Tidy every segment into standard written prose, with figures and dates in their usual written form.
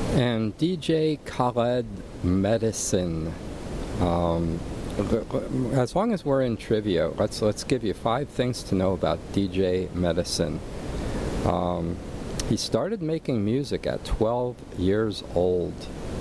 And DJ Khaled Medicine. As long as we're in trivia, let's give you 5 things to know about DJ Medicine. He started making music at 12 years old.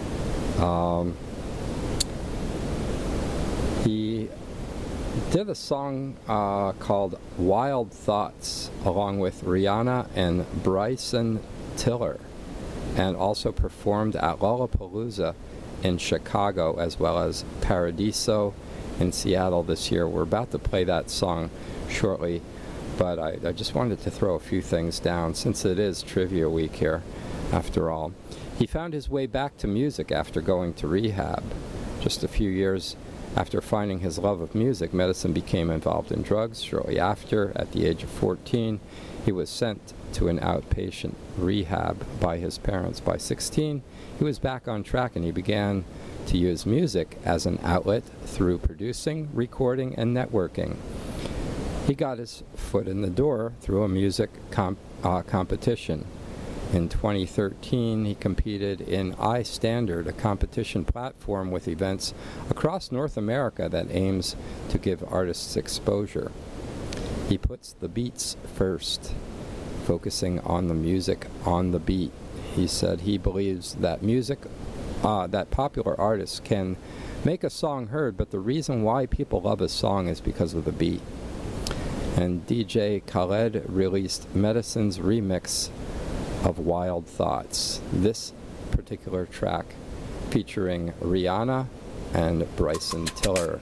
He did a song called Wild Thoughts along with Rihanna and Bryson Tiller, and also performed at Lollapalooza in Chicago as well as Paradiso in Seattle this year. We're about to play that song shortly, but I just wanted to throw a few things down since it is Trivia Week here, after all. He found his way back to music after going to rehab. Just a few years after finding his love of music, Medicine became involved in drugs. Shortly after, at the age of 14, he was sent to an outpatient rehab by his parents. By 16, he was back on track and he began to use music as an outlet through producing, recording, and networking. He got his foot in the door through a music competition. In 2013, he competed in iStandard, a competition platform with events across North America that aims to give artists exposure. He puts the beats first, focusing on the music on the beat. He said he believes that that popular artists can make a song heard, but the reason why people love a song is because of the beat. And DJ Khaled released Medicine's remix of Wild Thoughts. This particular track featuring Rihanna and Bryson Tiller.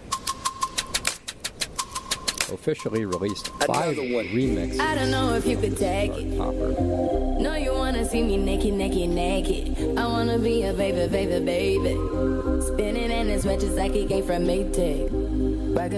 Officially released 5 remixes. I don't know if you could take it. No, you wanna see me naked, naked, naked. I wanna be a baby, baby, baby. Spinning in his sweat just like it came from Maytag.